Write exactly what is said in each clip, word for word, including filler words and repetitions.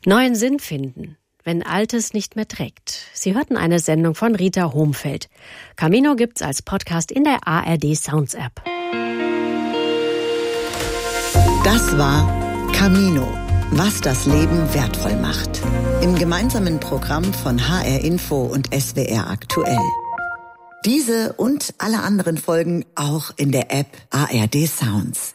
Neuen Sinn finden, wenn Altes nicht mehr trägt. Sie hörten eine Sendung von Rita Homfeld. Camino gibt's als Podcast in der A R D Sounds App. Das war Camino, was das Leben wertvoll macht. Im gemeinsamen Programm von H R Info und S W R aktuell. Diese und alle anderen Folgen auch in der App A R D Sounds.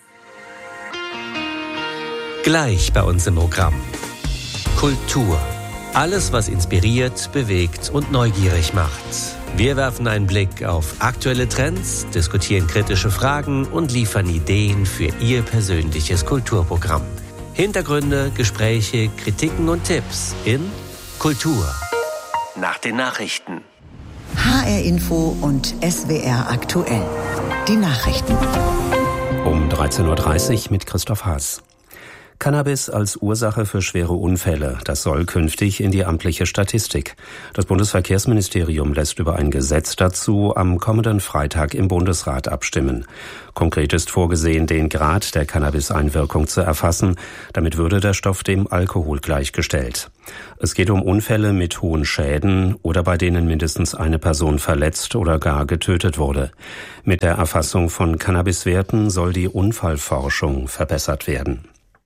Gleich bei uns im Programm. Kultur. Alles, was inspiriert, bewegt und neugierig macht. Wir werfen einen Blick auf aktuelle Trends, diskutieren kritische Fragen und liefern Ideen für Ihr persönliches Kulturprogramm. Hintergründe, Gespräche, Kritiken und Tipps in Kultur. Nach den Nachrichten. H R Info und S W R aktuell. Die Nachrichten. Um dreizehn Uhr dreißig mit Christoph Haas. Cannabis als Ursache für schwere Unfälle, das soll künftig in die amtliche Statistik. Das Bundesverkehrsministerium lässt über ein Gesetz dazu am kommenden Freitag im Bundesrat abstimmen. Konkret ist vorgesehen, den Grad der Cannabis-Einwirkung zu erfassen. Damit würde der Stoff dem Alkohol gleichgestellt. Es geht um Unfälle mit hohen Schäden oder bei denen mindestens eine Person verletzt oder gar getötet wurde. Mit der Erfassung von Cannabiswerten soll die Unfallforschung verbessert werden.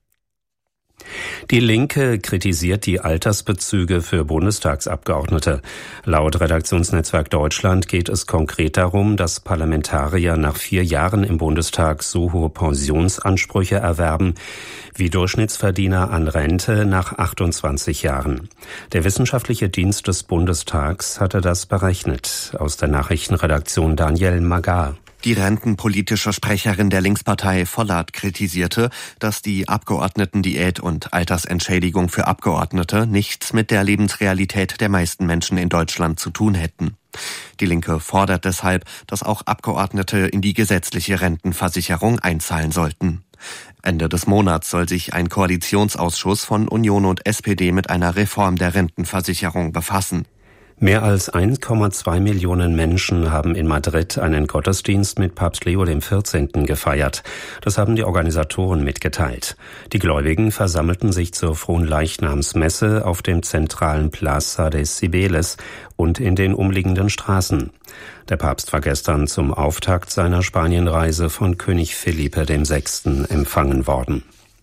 Die Linke kritisiert die Altersbezüge für Bundestagsabgeordnete. Laut Redaktionsnetzwerk Deutschland geht es konkret darum, dass Parlamentarier nach vier Jahren im Bundestag so hohe Pensionsansprüche erwerben wie Durchschnittsverdiener an Rente nach achtundzwanzig Jahren. Der Wissenschaftliche Dienst des Bundestags hatte das berechnet. Aus der Nachrichtenredaktion Daniel Magar. Die rentenpolitische Sprecherin der Linkspartei Vollert kritisierte, dass die Abgeordnetendiät und Altersentschädigung für Abgeordnete nichts mit der Lebensrealität der meisten Menschen in Deutschland zu tun hätten. Die Linke fordert deshalb, dass auch Abgeordnete in die gesetzliche Rentenversicherung einzahlen sollten. Ende des Monats soll sich ein Koalitionsausschuss von Union und S P D mit einer Reform der Rentenversicherung befassen. Mehr als eins Komma zwei Millionen Menschen haben in Madrid einen Gottesdienst mit Papst Leo der vierzehnte gefeiert. Das haben die Organisatoren mitgeteilt. Die Gläubigen versammelten sich zur Fronleichnamsmesse auf dem zentralen Plaza de Cibeles und in den umliegenden Straßen. Der Papst war gestern zum Auftakt seiner Spanienreise von König Felipe der sechste empfangen worden.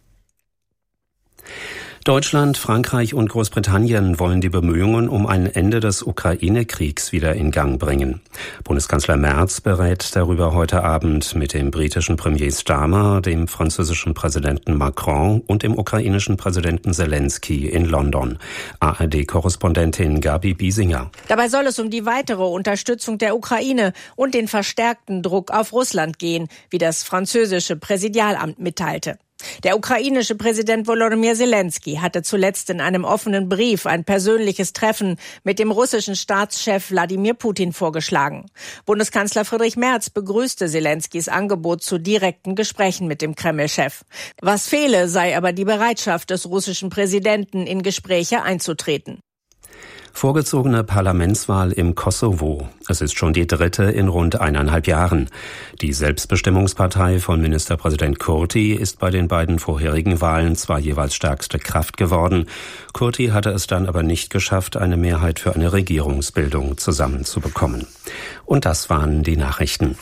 Deutschland, Frankreich und Großbritannien wollen die Bemühungen um ein Ende des Ukraine-Kriegs wieder in Gang bringen. Bundeskanzler Merz berät darüber heute Abend mit dem britischen Premier Starmer, dem französischen Präsidenten Macron und dem ukrainischen Präsidenten Zelensky in London. A R D-Korrespondentin Gabi Biesinger. Dabei soll es um die weitere Unterstützung der Ukraine und den verstärkten Druck auf Russland gehen, wie das französische Präsidialamt mitteilte. Der ukrainische Präsident Volodymyr Zelensky hatte zuletzt in einem offenen Brief ein persönliches Treffen mit dem russischen Staatschef Wladimir Putin vorgeschlagen. Bundeskanzler Friedrich Merz begrüßte Zelenskys Angebot zu direkten Gesprächen mit dem Kreml-Chef. Was fehle, sei aber die Bereitschaft des russischen Präsidenten, in Gespräche einzutreten. Vorgezogene Parlamentswahl im Kosovo. Es ist schon die dritte in rund eineinhalb Jahren. Die Selbstbestimmungspartei von Ministerpräsident Kurti ist bei den beiden vorherigen Wahlen zwar jeweils stärkste Kraft geworden. Kurti hatte es dann aber nicht geschafft, eine Mehrheit für eine Regierungsbildung zusammenzubekommen. Und das waren die Nachrichten.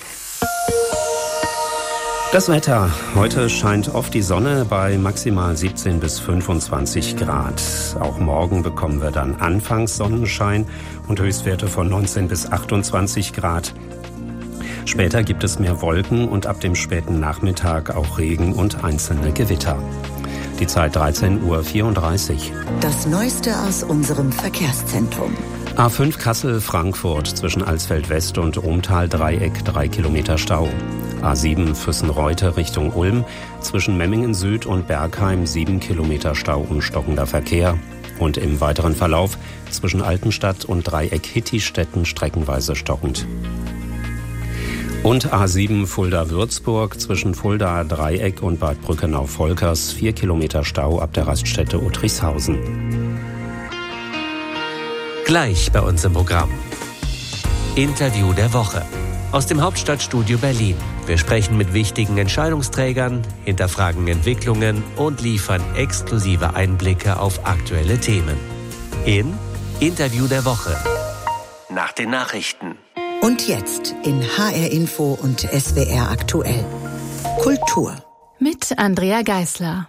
Das Wetter. Heute scheint oft die Sonne bei maximal siebzehn bis fünfundzwanzig Grad. Auch morgen bekommen wir dann anfangs Sonnenschein und Höchstwerte von neunzehn bis achtundzwanzig Grad. Später gibt es mehr Wolken und ab dem späten Nachmittag auch Regen und einzelne Gewitter. Die Zeit dreizehn Uhr vierunddreißig. Das Neueste aus unserem Verkehrszentrum. A fünf Kassel-Frankfurt zwischen Alsfeld-West und Romtal-Dreieck drei Kilometer Stau. A sieben Füssen-Reute Richtung Ulm zwischen Memmingen Süd und Bergheim sieben Kilometer Stau und stockender Verkehr. Und im weiteren Verlauf zwischen Altenstadt und Dreieck Hittistetten streckenweise stockend. Und A sieben Fulda-Würzburg zwischen Fulda-Dreieck und Bad Brückenau-Volkers vier Kilometer Stau ab der Raststätte Uttrichshausen. Gleich bei uns im Programm. Interview der Woche. Aus dem Hauptstadtstudio Berlin. Wir sprechen mit wichtigen Entscheidungsträgern, hinterfragen Entwicklungen und liefern exklusive Einblicke auf aktuelle Themen. In Interview der Woche. Nach den Nachrichten. Und jetzt in H R Info und S W R aktuell. Kultur. Mit Andrea Geisler.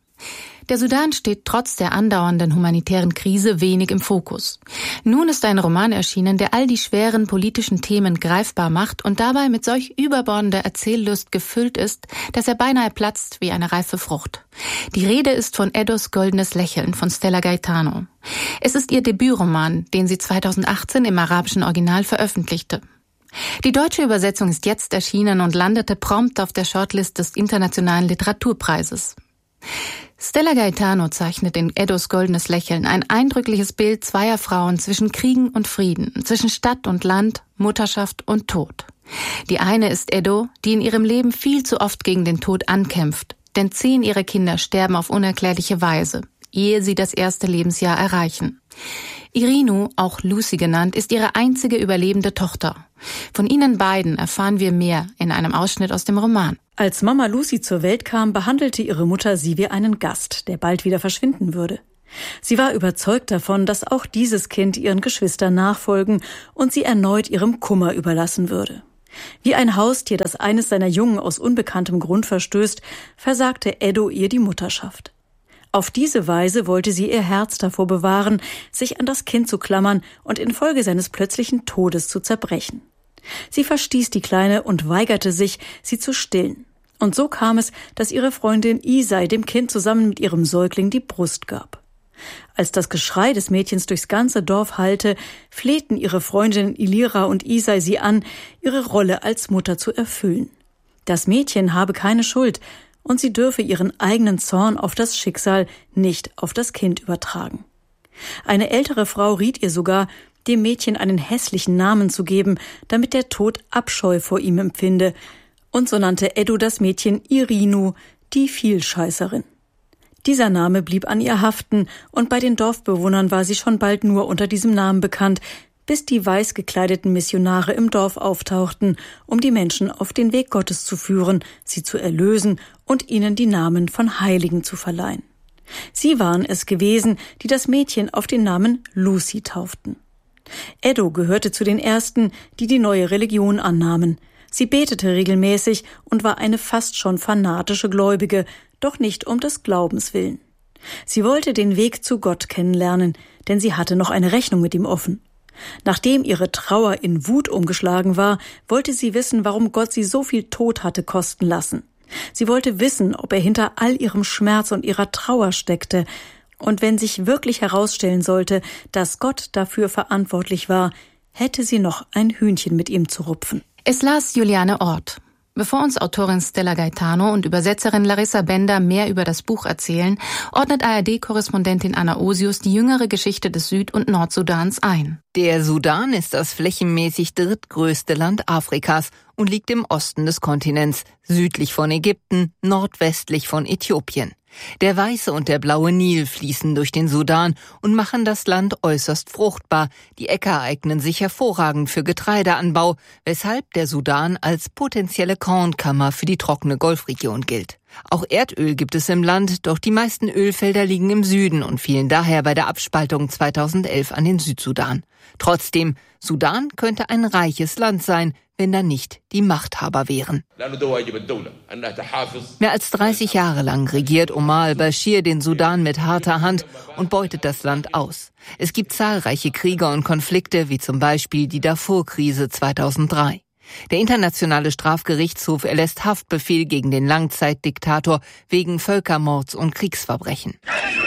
Der Sudan steht trotz der andauernden humanitären Krise wenig im Fokus. Nun ist ein Roman erschienen, der all die schweren politischen Themen greifbar macht und dabei mit solch überbordender Erzähllust gefüllt ist, dass er beinahe platzt wie eine reife Frucht. Die Rede ist von Edos goldenes Lächeln von Stella Gaetano. Es ist ihr Debütroman, den sie zweitausendachtzehn im arabischen Original veröffentlichte. Die deutsche Übersetzung ist jetzt erschienen und landete prompt auf der Shortlist des Internationalen Literaturpreises. Stella Gaetano zeichnet in Edos goldenes Lächeln ein eindrückliches Bild zweier Frauen zwischen Kriegen und Frieden, zwischen Stadt und Land, Mutterschaft und Tod. Die eine ist Edo, die in ihrem Leben viel zu oft gegen den Tod ankämpft, denn zehn ihrer Kinder sterben auf unerklärliche Weise, ehe sie das erste Lebensjahr erreichen. Irinu, auch Lucy genannt, ist ihre einzige überlebende Tochter. Von ihnen beiden erfahren wir mehr in einem Ausschnitt aus dem Roman. Als Mama Lucy zur Welt kam, behandelte ihre Mutter sie wie einen Gast, der bald wieder verschwinden würde. Sie war überzeugt davon, dass auch dieses Kind ihren Geschwistern nachfolgen und sie erneut ihrem Kummer überlassen würde. Wie ein Haustier, das eines seiner Jungen aus unbekanntem Grund verstößt, versagte Edo ihr die Mutterschaft. Auf diese Weise wollte sie ihr Herz davor bewahren, sich an das Kind zu klammern und infolge seines plötzlichen Todes zu zerbrechen. Sie verstieß die Kleine und weigerte sich, sie zu stillen. Und so kam es, dass ihre Freundin Isai dem Kind zusammen mit ihrem Säugling die Brust gab. Als das Geschrei des Mädchens durchs ganze Dorf hallte, flehten ihre Freundinnen Ilira und Isai sie an, ihre Rolle als Mutter zu erfüllen. Das Mädchen habe keine Schuld und sie dürfe ihren eigenen Zorn auf das Schicksal nicht auf das Kind übertragen. Eine ältere Frau riet ihr sogar, dem Mädchen einen hässlichen Namen zu geben, damit der Tod Abscheu vor ihm empfinde, und so nannte Edo das Mädchen Irinu, die Vielscheißerin. Dieser Name blieb an ihr haften, und bei den Dorfbewohnern war sie schon bald nur unter diesem Namen bekannt, bis die weiß gekleideten Missionare im Dorf auftauchten, um die Menschen auf den Weg Gottes zu führen, sie zu erlösen und ihnen die Namen von Heiligen zu verleihen. Sie waren es gewesen, die das Mädchen auf den Namen Lucy tauften. Edo gehörte zu den Ersten, die die neue Religion annahmen. Sie betete regelmäßig und war eine fast schon fanatische Gläubige, doch nicht um des Glaubens willen. Sie wollte den Weg zu Gott kennenlernen, denn sie hatte noch eine Rechnung mit ihm offen. Nachdem ihre Trauer in Wut umgeschlagen war, wollte sie wissen, warum Gott sie so viel Tod hatte kosten lassen. Sie wollte wissen, ob er hinter all ihrem Schmerz und ihrer Trauer steckte. Und wenn sich wirklich herausstellen sollte, dass Gott dafür verantwortlich war, hätte sie noch ein Hühnchen mit ihm zu rupfen. Es las Juliane Ort. Bevor uns Autorin Stella Gaetano und Übersetzerin Larissa Bender mehr über das Buch erzählen, ordnet A R D-Korrespondentin Anna Osius die jüngere Geschichte des Süd- und Nordsudans ein. Der Sudan ist das flächenmäßig drittgrößte Land Afrikas und liegt im Osten des Kontinents, südlich von Ägypten, nordwestlich von Äthiopien. Der weiße und der blaue Nil fließen durch den Sudan und machen das Land äußerst fruchtbar. Die Äcker eignen sich hervorragend für Getreideanbau, weshalb der Sudan als potenzielle Kornkammer für die trockene Golfregion gilt. Auch Erdöl gibt es im Land, doch die meisten Ölfelder liegen im Süden und fielen daher bei der Abspaltung zweitausendelf an den Südsudan. Trotzdem, Sudan könnte ein reiches Land sein, wenn da nicht die Machthaber wären. Mehr als dreißig Jahre lang regiert Omar al-Bashir den Sudan mit harter Hand und beutet das Land aus. Es gibt zahlreiche Kriege und Konflikte, wie zum Beispiel die Darfur-Krise zweitausenddrei. Der internationale Strafgerichtshof erlässt Haftbefehl gegen den Langzeitdiktator wegen Völkermords und Kriegsverbrechen.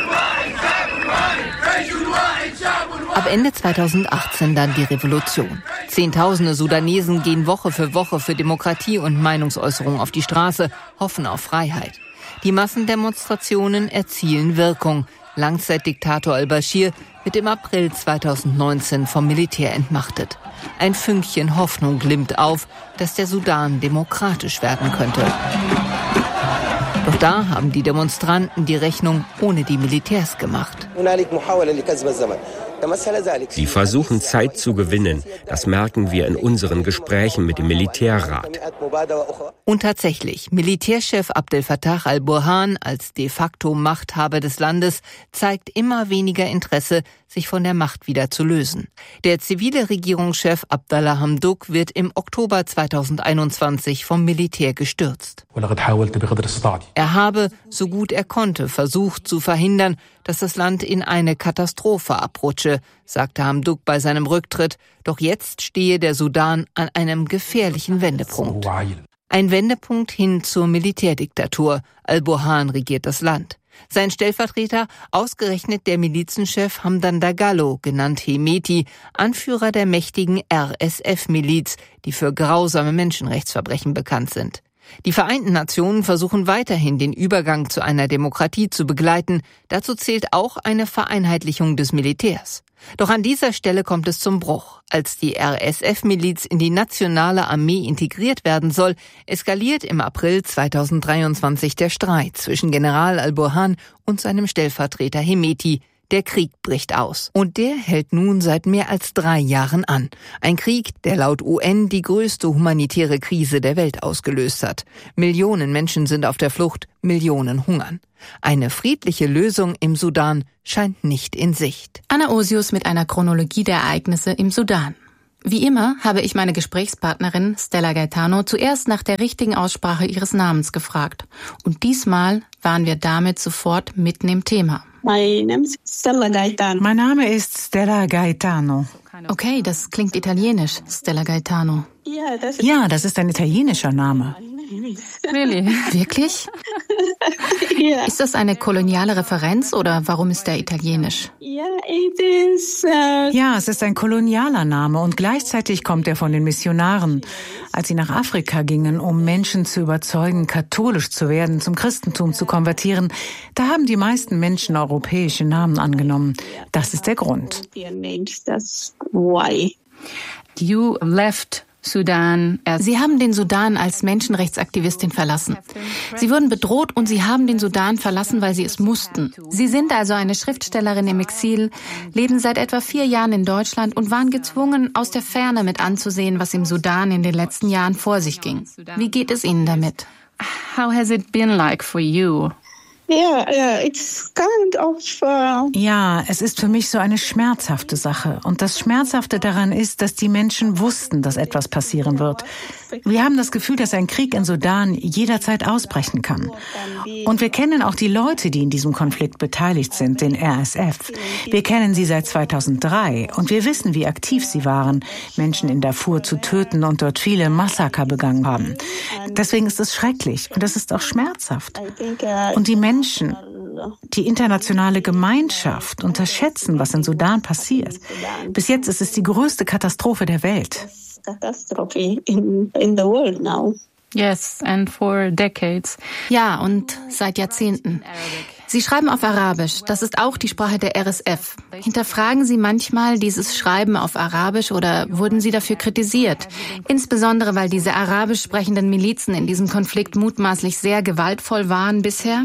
Ab Ende zweitausendachtzehn dann die Revolution. Zehntausende Sudanesen gehen Woche für Woche für Demokratie und Meinungsäußerung auf die Straße, hoffen auf Freiheit. Die Massendemonstrationen erzielen Wirkung. Langzeitdiktator al-Bashir wird im April zweitausendneunzehn vom Militär entmachtet. Ein Fünkchen Hoffnung glimmt auf, dass der Sudan demokratisch werden könnte. Doch da haben die Demonstranten die Rechnung ohne die Militärs gemacht. Sie versuchen Zeit zu gewinnen. Das merken wir in unseren Gesprächen mit dem Militärrat. Und tatsächlich, Militärchef Abdel Fattah al-Burhan als de facto Machthaber des Landes zeigt immer weniger Interesse, sich von der Macht wieder zu lösen. Der zivile Regierungschef Abdallah Hamdok wird im Oktober zweitausendeinundzwanzig vom Militär gestürzt. Er habe, so gut er konnte, versucht zu verhindern, dass das Land in eine Katastrophe abrutsche, sagte Hamdok bei seinem Rücktritt. Doch jetzt stehe der Sudan an einem gefährlichen Wendepunkt. Ein Wendepunkt hin zur Militärdiktatur. Al-Burhan regiert das Land. Sein Stellvertreter, ausgerechnet der Milizenchef Hamdan Dagalo, genannt Hemeti, Anführer der mächtigen R S F-Miliz, die für grausame Menschenrechtsverbrechen bekannt sind. Die Vereinten Nationen versuchen weiterhin, den Übergang zu einer Demokratie zu begleiten. Dazu zählt auch eine Vereinheitlichung des Militärs. Doch an dieser Stelle kommt es zum Bruch. Als die R S F-Miliz in die nationale Armee integriert werden soll, eskaliert im April zweitausenddreiundzwanzig der Streit zwischen General al-Burhan und seinem Stellvertreter Hemeti. Der Krieg bricht aus. Und der hält nun seit mehr als drei Jahren an. Ein Krieg, der laut U N die größte humanitäre Krise der Welt ausgelöst hat. Millionen Menschen sind auf der Flucht, Millionen hungern. Eine friedliche Lösung im Sudan scheint nicht in Sicht. Anna Osius mit einer Chronologie der Ereignisse im Sudan. Wie immer habe ich meine Gesprächspartnerin Stella Gaetano zuerst nach der richtigen Aussprache ihres Namens gefragt. Und diesmal waren wir damit sofort mitten im Thema. My name is Stella Gaetano. Mein Name ist Stella Gaetano. Okay, das klingt italienisch, Stella Gaetano. Ja, das ist ein italienischer Name. Really? Wirklich? Yeah. Ist das eine koloniale Referenz oder warum ist der italienisch? Yeah, it is, uh... Ja, es ist ein kolonialer Name und gleichzeitig kommt er von den Missionaren. Als sie nach Afrika gingen, um Menschen zu überzeugen, katholisch zu werden, zum Christentum zu konvertieren, da haben die meisten Menschen europäische Namen angenommen. Das ist der Grund. You left Sudan. Sie haben den Sudan als Menschenrechtsaktivistin verlassen. Sie wurden bedroht und Sie haben den Sudan verlassen, weil Sie es mussten. Sie sind also eine Schriftstellerin im Exil, leben seit etwa vier Jahren in Deutschland und waren gezwungen, aus der Ferne mit anzusehen, was im Sudan in den letzten Jahren vor sich ging. Wie geht es Ihnen damit? How has it been like for you? Yeah, yeah, it's kind of, uh... Ja, es ist für mich so eine schmerzhafte Sache. Und das Schmerzhafte daran ist, dass die Menschen wussten, dass etwas passieren wird. Wir haben das Gefühl, dass ein Krieg in Sudan jederzeit ausbrechen kann. Und wir kennen auch die Leute, die in diesem Konflikt beteiligt sind, den R S F. Wir kennen sie seit zweitausenddrei und wir wissen, wie aktiv sie waren, Menschen in Darfur zu töten und dort viele Massaker begangen haben. Deswegen ist es schrecklich und es ist auch schmerzhaft. Und die Menschen Menschen, die internationale Gemeinschaft unterschätzen, was in Sudan passiert. Bis jetzt ist es die größte Katastrophe der Welt. Yes, and for decades. Ja, und seit Jahrzehnten. Sie schreiben auf Arabisch, das ist auch die Sprache der R S F. Hinterfragen Sie manchmal dieses Schreiben auf Arabisch oder wurden Sie dafür kritisiert? Insbesondere, weil diese arabisch sprechenden Milizen in diesem Konflikt mutmaßlich sehr gewaltvoll waren bisher?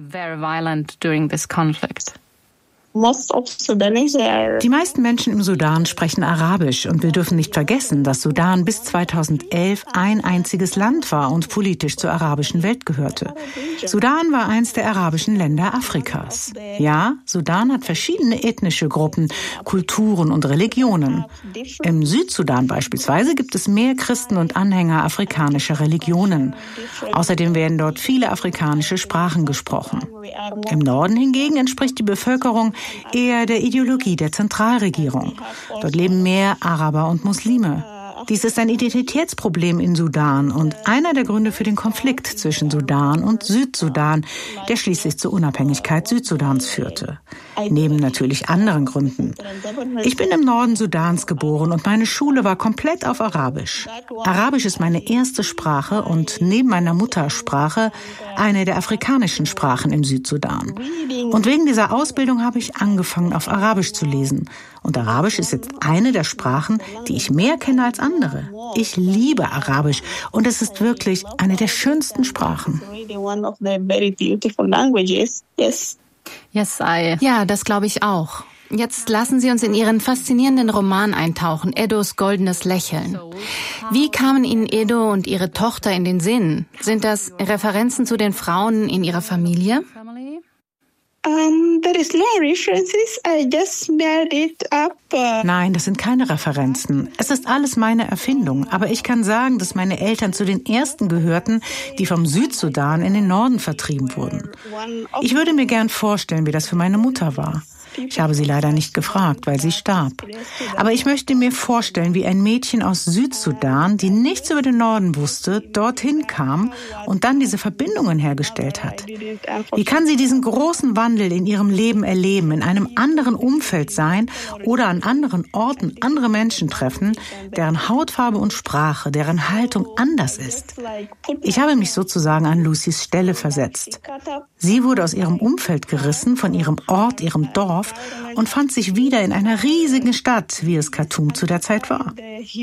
Die meisten Menschen im Sudan sprechen Arabisch und wir dürfen nicht vergessen, dass Sudan bis zweitausendelf ein einziges Land war und politisch zur arabischen Welt gehörte. Sudan war eins der arabischen Länder Afrikas. Ja, Sudan hat verschiedene ethnische Gruppen, Kulturen und Religionen. Im Südsudan beispielsweise gibt es mehr Christen und Anhänger afrikanischer Religionen. Außerdem werden dort viele afrikanische Sprachen gesprochen. Im Norden hingegen entspricht die Bevölkerung eher der Ideologie der Zentralregierung. Dort leben mehr Araber und Muslime. Dies ist ein Identitätsproblem in Sudan und einer der Gründe für den Konflikt zwischen Sudan und Südsudan, der schließlich zur Unabhängigkeit Südsudans führte. Neben natürlich anderen Gründen. Ich bin im Norden Sudans geboren und meine Schule war komplett auf Arabisch. Arabisch ist meine erste Sprache und neben meiner Muttersprache eine der afrikanischen Sprachen im Südsudan. Und wegen dieser Ausbildung habe ich angefangen, auf Arabisch zu lesen. Und Arabisch ist jetzt eine der Sprachen, die ich mehr kenne als andere. Ich liebe Arabisch und es ist wirklich eine der schönsten Sprachen. Yes, I. Ja, das glaube ich auch. Jetzt lassen Sie uns in Ihren faszinierenden Roman eintauchen, Edos goldenes Lächeln. Wie kamen Ihnen Edo und Ihre Tochter in den Sinn? Sind das Referenzen zu den Frauen in Ihrer Familie? Um, there is no references. I just made it up. Uh Nein, das sind keine Referenzen. Es ist alles meine Erfindung. Aber ich kann sagen, dass meine Eltern zu den ersten gehörten, die vom Südsudan in den Norden vertrieben wurden. Ich würde mir gern vorstellen, wie das für meine Mutter war. Ich habe sie leider nicht gefragt, weil sie starb. Aber ich möchte mir vorstellen, wie ein Mädchen aus Südsudan, die nichts über den Norden wusste, dorthin kam und dann diese Verbindungen hergestellt hat. Wie kann sie diesen großen Wandel in ihrem Leben erleben, in einem anderen Umfeld sein oder an anderen Orten andere Menschen treffen, deren Hautfarbe und Sprache, deren Haltung anders ist? Ich habe mich sozusagen an Lucys Stelle versetzt. Sie wurde aus ihrem Umfeld gerissen, von ihrem Ort, ihrem Dorf, und fand sich wieder in einer riesigen Stadt, wie es Khartoum zu der Zeit war.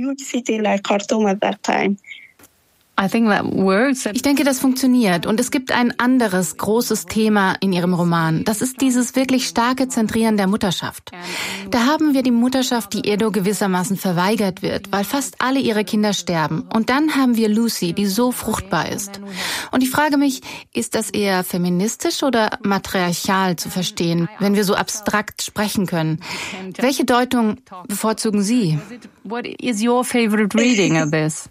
Ich denke, das funktioniert. Und es gibt ein anderes großes Thema in Ihrem Roman. Das ist dieses wirklich starke Zentrieren der Mutterschaft. Da haben wir die Mutterschaft, die Edo gewissermaßen verweigert wird, weil fast alle ihre Kinder sterben. Und dann haben wir Lucy, die so fruchtbar ist. Und ich frage mich, ist das eher feministisch oder matriarchal zu verstehen, wenn wir so abstrakt sprechen können? Welche Deutung bevorzugen Sie? What is your favorite reading of this?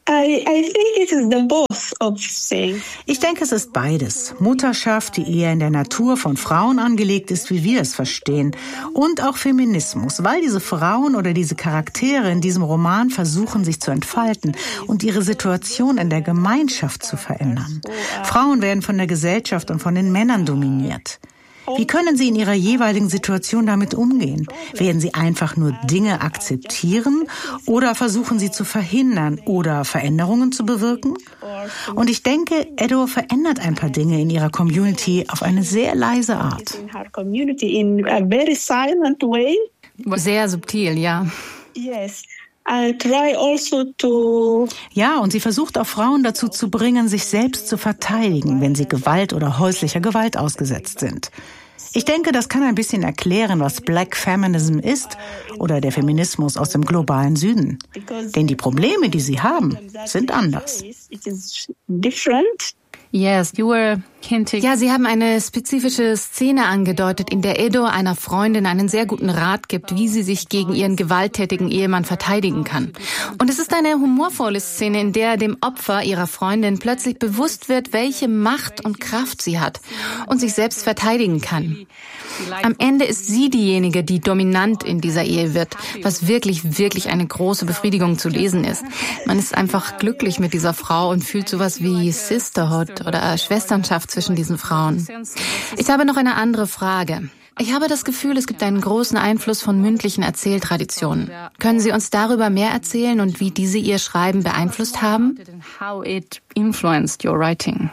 Ich denke, es ist beides. Mutterschaft, die eher in der Natur von Frauen angelegt ist, wie wir es verstehen. Und auch Feminismus, weil diese Frauen oder diese Charaktere in diesem Roman versuchen, sich zu entfalten und ihre Situation in der Gemeinschaft zu verändern. Frauen werden von der Gesellschaft und von den Männern dominiert. Wie können Sie in Ihrer jeweiligen Situation damit umgehen? Werden Sie einfach nur Dinge akzeptieren oder versuchen Sie zu verhindern oder Veränderungen zu bewirken? Und ich denke, Edo verändert ein paar Dinge in ihrer Community auf eine sehr leise Art. Sehr subtil, ja. Ja, und sie versucht auch Frauen dazu zu bringen, sich selbst zu verteidigen, wenn sie Gewalt oder häuslicher Gewalt ausgesetzt sind. Ich denke, das kann ein bisschen erklären, was Black Feminism ist oder der Feminismus aus dem globalen Süden. Denn die Probleme, die sie haben, sind anders. Yes, you were hinting. Ja, Sie haben eine spezifische Szene angedeutet, in der Edo einer Freundin einen sehr guten Rat gibt, wie sie sich gegen ihren gewalttätigen Ehemann verteidigen kann. Und es ist eine humorvolle Szene, in der dem Opfer ihrer Freundin plötzlich bewusst wird, welche Macht und Kraft sie hat und sich selbst verteidigen kann. Am Ende ist sie diejenige, die dominant in dieser Ehe wird, was wirklich, wirklich eine große Befriedigung zu lesen ist. Man ist einfach glücklich mit dieser Frau und fühlt sowas wie Sisterhood oder Schwesternschaft zwischen diesen Frauen. Ich habe noch eine andere Frage. Ich habe das Gefühl, es gibt einen großen Einfluss von mündlichen Erzähltraditionen. Können Sie uns darüber mehr erzählen und wie diese Ihr Schreiben beeinflusst haben? How it influenced your writing?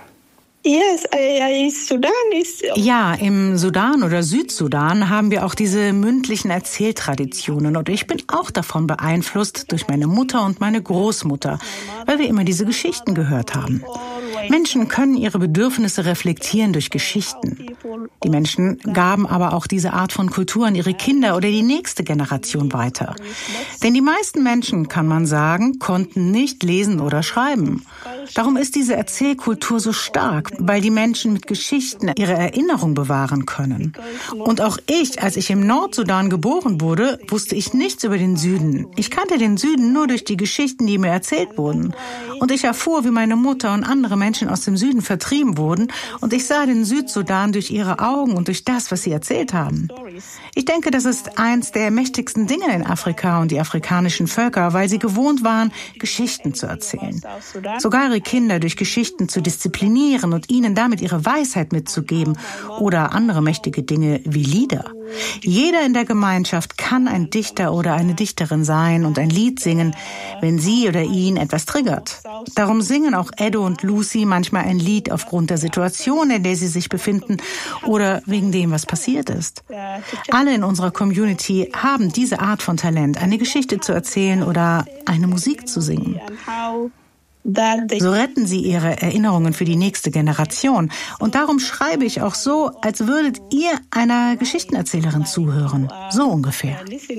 Ja, im Sudan oder Südsudan haben wir auch diese mündlichen Erzähltraditionen und ich bin auch davon beeinflusst durch meine Mutter und meine Großmutter, weil wir immer diese Geschichten gehört haben. Menschen können ihre Bedürfnisse reflektieren durch Geschichten. Die Menschen gaben aber auch diese Art von Kultur an ihre Kinder oder die nächste Generation weiter. Denn die meisten Menschen, kann man sagen, konnten nicht lesen oder schreiben. Darum ist diese Erzählkultur so stark, weil die Menschen mit Geschichten ihre Erinnerung bewahren können. Und auch ich, als ich im Nordsudan geboren wurde, wusste ich nichts über den Süden. Ich kannte den Süden nur durch die Geschichten, die mir erzählt wurden. Und ich erfuhr, wie meine Mutter und andere Menschen aus dem Süden vertrieben wurden. Und ich sah den Südsudan durch ihre Augen und durch das, was sie erzählt haben. Ich denke, das ist eins der mächtigsten Dinge in Afrika und die afrikanischen Völker, weil sie gewohnt waren, Geschichten zu erzählen. Sogar ihre Kinder durch Geschichten zu disziplinieren und ihnen damit ihre Weisheit mitzugeben oder andere mächtige Dinge wie Lieder. Jeder in der Gemeinschaft kann ein Dichter oder eine Dichterin sein und ein Lied singen, wenn sie oder ihn etwas triggert. Darum singen auch Edo und Lucy manchmal ein Lied aufgrund der Situation, in der sie sich befinden oder wegen dem, was passiert ist. Alle in unserer Community haben diese Art von Talent, eine Geschichte zu erzählen oder eine Musik zu singen. So retten sie ihre Erinnerungen für die nächste Generation. Und darum schreibe ich auch so, als würdet ihr einer Geschichtenerzählerin zuhören. So ungefähr.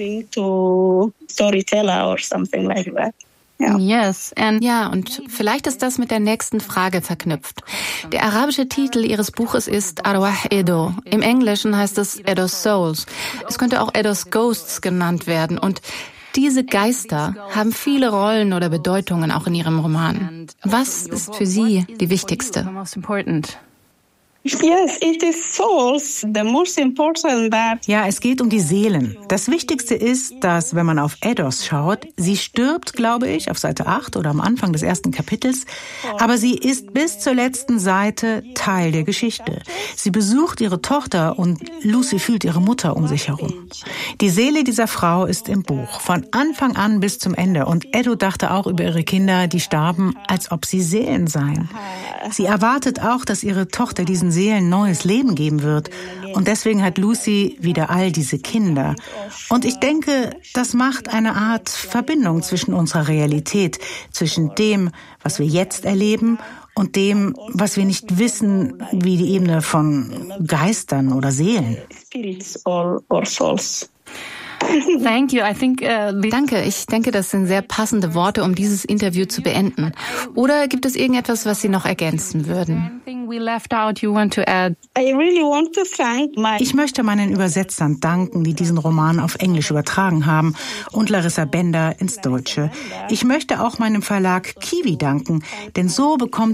Ja. Yes, and ja, und vielleicht ist das mit der nächsten Frage verknüpft. Der arabische Titel ihres Buches ist Arwah Edo. Im Englischen heißt es Edo's Souls. Es könnte auch Edo's Ghosts genannt werden. Und diese Geister haben viele Rollen oder Bedeutungen auch in ihrem Roman. Was ist für Sie die wichtigste? Yes, it is souls. The most important that Ja, es geht um die Seelen. Das Wichtigste ist, dass, wenn man auf Edos schaut, sie stirbt, glaube ich, auf Seite acht oder am Anfang des ersten Kapitels, aber sie ist bis zur letzten Seite Teil der Geschichte. Sie besucht ihre Tochter und Lucy fühlt ihre Mutter um sich herum. Die Seele dieser Frau ist im Buch, von Anfang an bis zum Ende. Und Edo dachte auch über ihre Kinder, die starben, als ob sie Seelen seien. Sie erwartet auch, dass ihre Tochter diesen Seelen neues Leben geben wird. Und deswegen hat Lucy wieder all diese Kinder. Und ich denke, das macht eine Art Verbindung zwischen unserer Realität, zwischen dem, was wir jetzt erleben, und dem, was wir nicht wissen, wie die Ebene von Geistern oder Seelen. spirits or, or souls. Thank you. I think, uh, Danke, ich denke, das sind sehr passende Worte, um dieses Interview zu beenden. Oder gibt es irgendetwas, was Sie noch ergänzen würden? we left out you want to add? I really want to thank my Ich möchte meinen Übersetzern danken, die diesen Roman auf Englisch übertragen haben, und Larissa Bender ins Deutsche. Ich möchte auch meinem Verlag Kiwi danken, denn so bekommt